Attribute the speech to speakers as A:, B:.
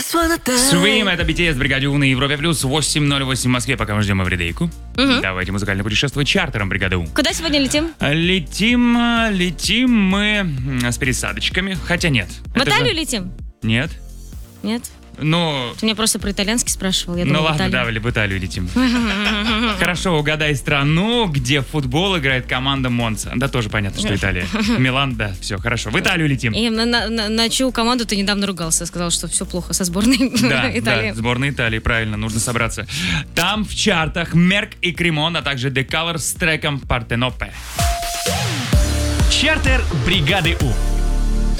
A: Swim, это BTS в бригаде У на Европе плюс 8:08 в Москве, пока мы ждем Эвридейку. Давайте музыкальное путешествие чартером бригады У.
B: Куда сегодня летим?
A: Летим мы с пересадочками, хотя нет.
B: В Италию летим?
A: Нет.
B: Нет?
A: Ну...
B: Ты меня просто про итальянский спрашивал, я
A: Ну
B: думала,
A: ладно,
B: Италию.
A: в Италию летим. Хорошо, угадай страну, где в футбол играет команда Монца. Да, тоже понятно, что Италия. Милан, да, все, хорошо. В Италию летим.
B: И на чью команду ты недавно ругался? Сказал, что все плохо со сборной Италии.
A: Да, сборная Италии, правильно, нужно собраться. Там в чартах Мерк и Кремон, а также The Colors с треком Партенопе.
C: Чартер бригады У.